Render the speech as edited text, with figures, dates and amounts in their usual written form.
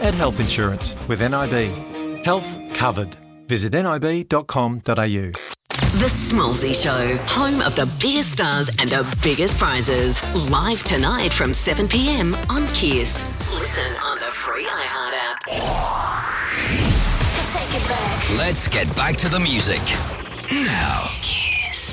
had health insurance with NIB. Health covered. Visit nib.com.au. The Smallsy Show, home of the biggest stars and the biggest prizes. Live tonight from 7 p.m. on Kiss. Listen on the free iHeart app. Take it back. Let's get back to the music. Now.